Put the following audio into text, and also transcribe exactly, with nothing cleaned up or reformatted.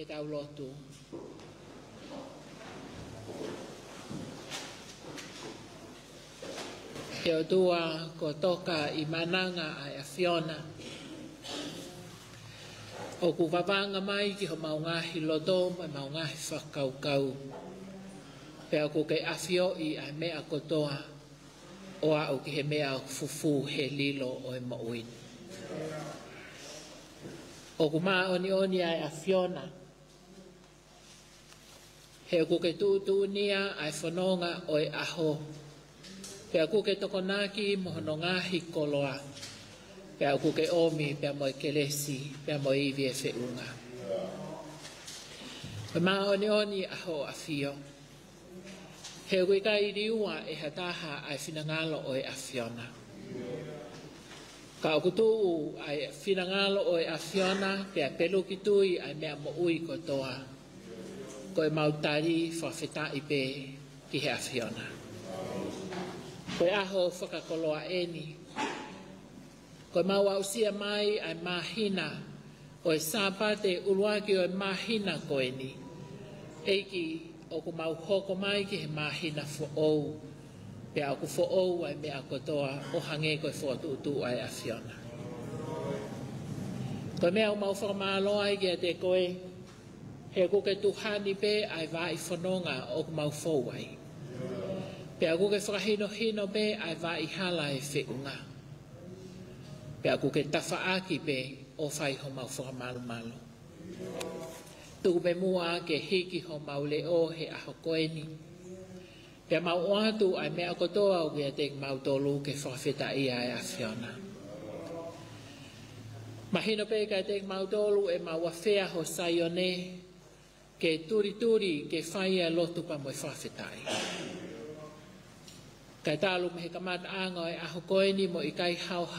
tau lotu. E o tua ko toka i mananga ai a Fiona. O ku wawanga mai ki ho maungahi lodo mai maungahi whakaukau. Pea ko kei awhio i ai mea kotoa o au ki he mea fufu he lilo o e mauin. O ku maa oni oni ai a Fiona. He ku ke tūtū nia ai whanonga o e aho. Pea ku ke tokonaki mohono ngahi koloa. Pea ku ke omi pea mo e kelesi pea mo iwi e whiunga. Pe maa oni oni aho a Fio. He kui kai riua e hataha ai whinangalo o e a Fiona. Ka o kutuu ai whinangalo o e a Fiona pea pelu ki tui ai mea mo ui kotoa. Ko e mautari whawhetai pe ki he a Fiona. Ko e aho whakakoloa eni. Ko e mau ausia mai ai mahina o e sāpate uluaki o e mahina ko eni. Eiki o ku mau hoko mai ki he mahina fo'ou. Pea o ku fo'ou ai mea kotoa o hange ko e whoatutu ai a Fiona. Ko mea o mau whakamalo ai ki a te koe. He ku ke tuhani pe ai vai whanonga o ku mau fowai. Pea ku ke whakahino hino pe ai vai hala e whiunga. Pea ku ke tawhaaki pe o whai ho mau whakamalo malo. Tuku pe mua ke hiki ho mau leo he aho koeni. Pea mau oatu ai mea kotoa o kia te mau tolu ke whawheta ia ai a Fiona. Mahino pe ka te mau tolu e mau whawhea ho Saione ke turi turi ke whaia lotu pa mo e whawhetai. Kai talu me he kamata anga e aho koeni mo i kai hau